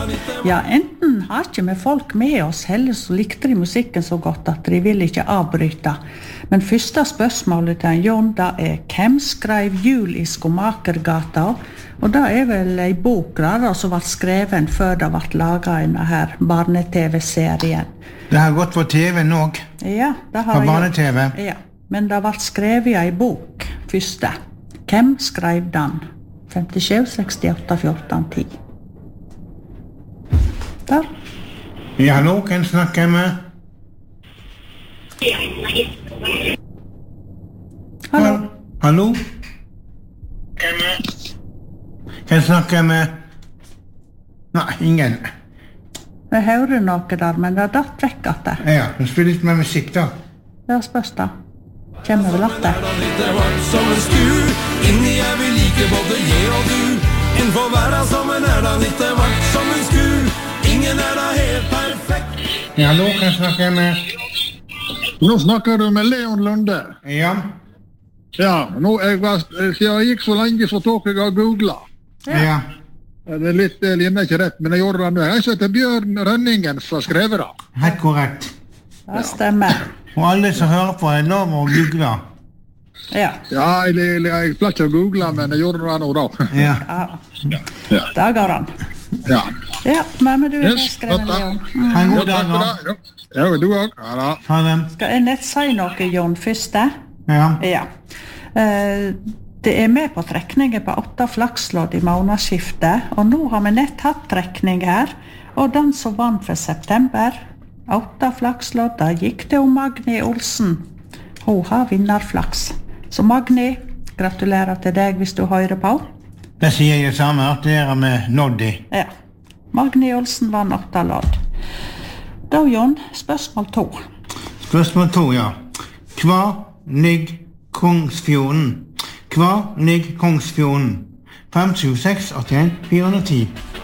Ja, enten har ikke vi folk med oss, heller så likte de musikken så godt at de ville ikke avbryte. Men første spørsmålet til Jon, da hvem skrev Jul i Skomakergata? Og det vel en bok da, som var skreven før det ble laget en her barne-tv-serien. Det har gått på TV nå. Ja, det har på barne-tv. Ja, men det ble skrevet en bok første. Hvem skrev den? 57, 68, 14, 10. Der. Ja, hallo, hvem snakker jeg med? Hallo. Hallo? Hvem snakker jeg med? Nei, ingen. Jeg hører noe der, men det datt vekk at det. Ja, du spiller litt med musikk da. Ja, spørs da. Kjemmer vel at det. Inni jeg vil like både jeg og du. Innenfor verden som en da litt vart som en sku. Ingen da helt perfekt. Ja, hallo, hvem snakker jeg med? Nå snakker du med Leon Lunde. Ja. Ja, nå jeg gikk så lenge så tok jeg og googlet. Ja. Det litt linjer ikke rett, men jeg gjorde det nå. Jeg heter Bjørn Rønningen som skrev det. Helt korrekt. Det stemmer. Og alle som hører på lov å google. Ja. Ja, jeg pleier ikke å google, men jeg gjorde det nå da. Ja. Ja. Det går an. Ja. Ja, men du skrevet Leon. Ha en god dag da. Ja, du også. Ja da. Ha det. Skal jeg nett si noe, Jon, første? Ja. Ja. Det med på trekningen på 8 flakslodd i månedsskiftet, og nå har vi nett hatt trekning her, og den som vant for september, 8 flakslodd, da gikk det om Magni Olsen. Hun har vinnerflaks. Så Magni, gratulerer til deg hvis du hører på. Det sier jeg samme, at det med Noddy. Ja. Magni Olsen vann 8 lodd. Da, Jon, spørsmål 2. Spørsmål 2, ja. Hva ligger Kongsfjorden? Hva ligger Kongsfjorden? 5, 7, 6, 81, 410.